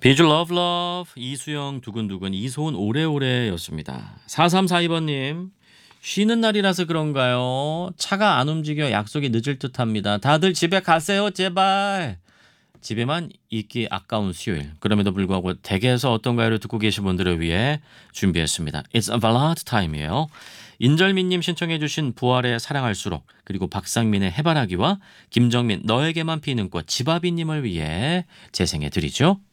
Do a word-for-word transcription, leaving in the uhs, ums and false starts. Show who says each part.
Speaker 1: 비주 러브 러브 이수영 두근두근 이소은 오래오래였습니다. 사삼사이 번님 쉬는 날이라서 그런가요? 차가 안 움직여 약속이 늦을 듯합니다. 다들 집에 가세요 제발. 집에만 있기 아까운 수요일. 그럼에도 불구하고 댁에서 어떤가요를 듣고 계신 분들을 위해 준비했습니다. It's a ballad time이에요. 인절미님 신청해 주신 부활의 사랑할수록 그리고 박상민의 해바라기와 김정민 너에게만 피는 꽃 지바비님을 위해 재생해 드리죠.